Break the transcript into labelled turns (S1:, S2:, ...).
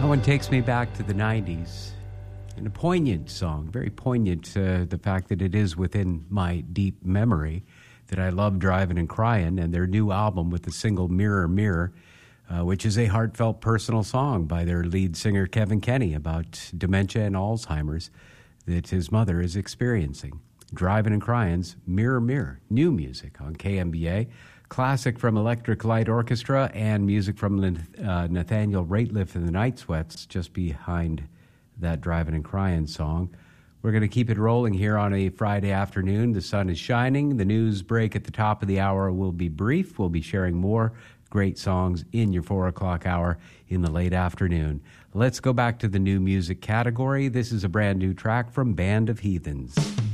S1: That one takes me back to the 90s. And a poignant song, very poignant, the fact that it is within my deep memory, that I love Driving and Crying, and their new album with the single Mirror, Mirror, which is a heartfelt personal song by their lead singer Kevin Kenny about dementia and Alzheimer's that his mother is experiencing. Driving and Crying's Mirror, Mirror, new music on KMBA. Classic from Electric Light Orchestra and music from Nathaniel Rateliff and the Night Sweats just behind that Driving and Crying song. We're going to keep it rolling here on a Friday afternoon. The sun is shining. The news break at the top of the hour will be brief. We'll be sharing more great songs in your 4 o'clock hour in the late afternoon. Let's go back to the new music category. This is a brand new track from Band of Heathens.